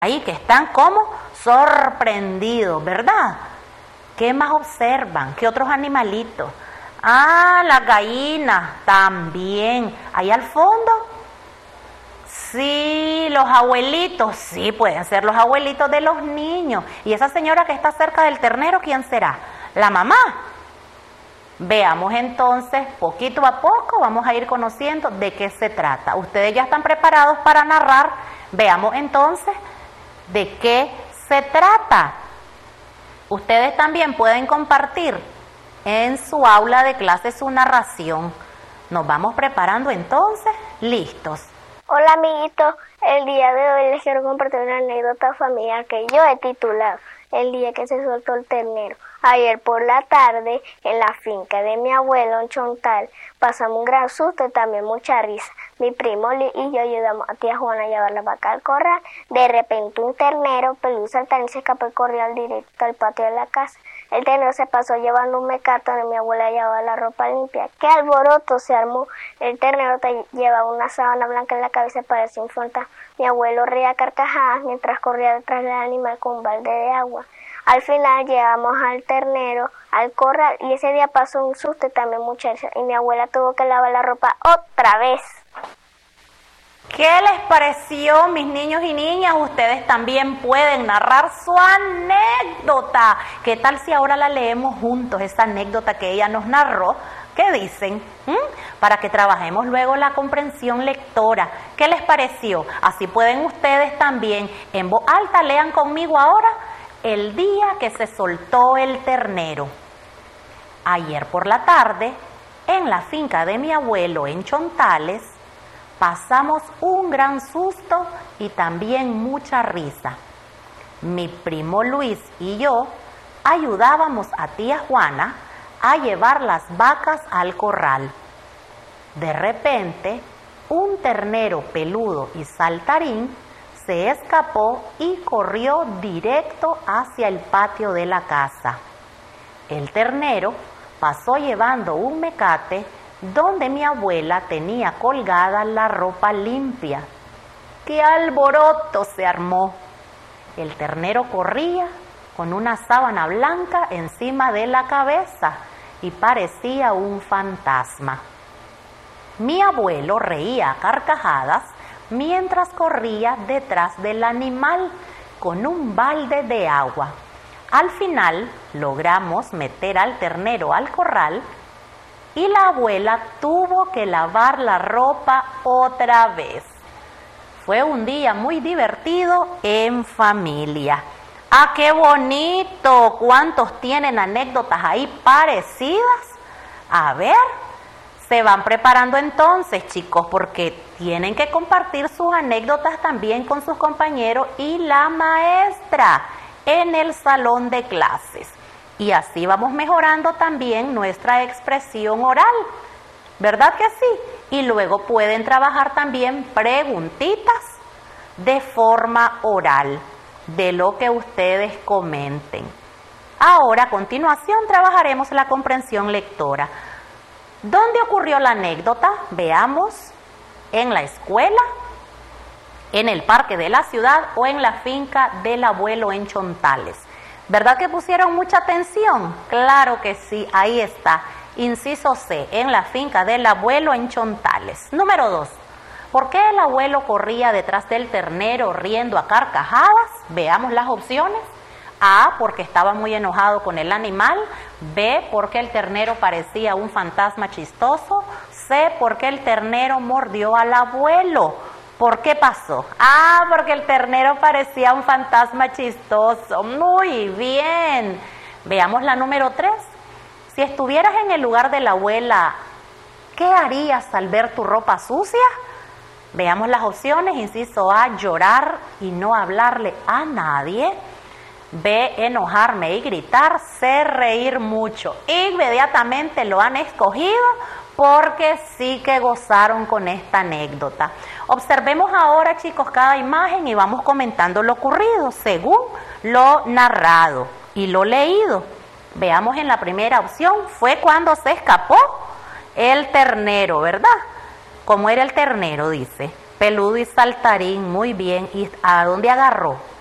ahí que están como sorprendidos, ¿verdad? ¿Qué más observan? ¿Qué otros animalitos? Ah, las gallinas también. Ahí al fondo. Sí, los abuelitos. Sí, pueden ser los abuelitos de los niños. Y esa señora que está cerca del ternero, ¿quién será? La mamá. Veamos entonces, poquito a poco, vamos a ir conociendo de qué se trata. Ustedes ya están preparados para narrar. Veamos entonces de qué se trata. Ustedes también pueden compartir en su aula de clase su narración. Nos vamos preparando entonces, listos. Hola amiguitos, el día de hoy les quiero compartir una anécdota familiar que yo he titulado El día que se soltó el ternero. Ayer por la tarde, en la finca de mi abuelo en Chontal, pasamos un gran susto y también mucha risa. Mi primo y yo ayudamos a tía Juana a llevar la vaca al corral. De repente un ternero peludo saltar y se escapó y corrió al directo al patio de la casa. El ternero se pasó llevando un mecate donde mi abuela llevaba la ropa limpia. ¡Qué alboroto se armó! El ternero llevaba una sábana blanca en la cabeza, parecía un fantasma. Mi abuelo reía a carcajadas mientras corría detrás del animal con un balde de agua. Al final llevamos al ternero al corral y ese día pasó un susto y también mucha risa. Y mi abuela tuvo que lavar la ropa otra vez. ¿Qué les pareció, mis niños y niñas? Ustedes también pueden narrar su anécdota. ¿Qué tal si ahora la leemos juntos, esa anécdota que ella nos narró? ¿Qué dicen? Para que trabajemos luego la comprensión lectora. ¿Qué les pareció? Así pueden ustedes también, en voz alta, lean conmigo ahora. El día que se soltó el ternero. Ayer por la tarde, en la finca de mi abuelo en Chontales, pasamos un gran susto y también mucha risa. Mi primo Luis y yo ayudábamos a tía Juana a llevar las vacas al corral. De repente, un ternero peludo y saltarín se escapó y corrió directo hacia el patio de la casa. El ternero pasó llevando un mecate donde mi abuela tenía colgada la ropa limpia. ¡Qué alboroto se armó! El ternero corría con una sábana blanca encima de la cabeza y parecía un fantasma. Mi abuelo reía a carcajadas mientras corría detrás del animal con un balde de agua. Al final logramos meter al ternero al corral y la abuela tuvo que lavar la ropa otra vez. Fue un día muy divertido en familia. ¡Ah, qué bonito! ¿Cuántos tienen anécdotas ahí parecidas? A ver, se van preparando entonces, chicos, porque tienen que compartir sus anécdotas también con sus compañeros y la maestra en el salón de clases. Y así vamos mejorando también nuestra expresión oral, ¿verdad que sí? Y luego pueden trabajar también preguntitas de forma oral de lo que ustedes comenten. Ahora, a continuación, trabajaremos la comprensión lectora. ¿Dónde ocurrió la anécdota? Veamos, en la escuela, en el parque de la ciudad o en la finca del abuelo en Chontales. ¿Verdad que pusieron mucha atención? Claro que sí, ahí está. Inciso C, en la finca del abuelo en Chontales. Número 2. ¿Por qué el abuelo corría detrás del ternero riendo a carcajadas? Veamos las opciones. A, porque estaba muy enojado con el animal. B, porque el ternero parecía un fantasma chistoso. C, porque el ternero mordió al abuelo. ¿Por qué pasó? Ah, porque el ternero parecía un fantasma chistoso. Muy bien. Veamos la número 3. Si estuvieras en el lugar de la abuela, ¿qué harías al ver tu ropa sucia? Veamos las opciones. Inciso A, llorar y no hablarle a nadie. B, enojarme y gritar. C, reír mucho. Inmediatamente lo han escogido porque sí que gozaron con esta anécdota. Observemos ahora, chicos, cada imagen y vamos comentando lo ocurrido según lo narrado y lo leído. Veamos en la primera opción, fue cuando se escapó el ternero, ¿verdad? ¿Cómo era el ternero? Dice, Peludo y saltarín, muy bien. ¿Y a dónde agarró?